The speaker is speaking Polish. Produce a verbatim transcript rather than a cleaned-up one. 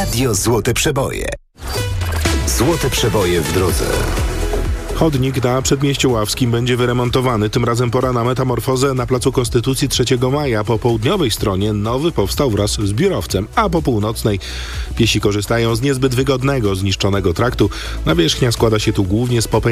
Radio Złote Przeboje. Złote Przeboje w drodze. Chodnik na Przedmieściu Ławskim będzie wyremontowany. Tym razem pora na metamorfozę na Placu Konstytucji trzeciego maja. Po południowej stronie nowy powstał wraz z biurowcem, a po północnej piesi korzystają z niezbyt wygodnego, zniszczonego traktu. Nawierzchnia składa się tu głównie z popękanych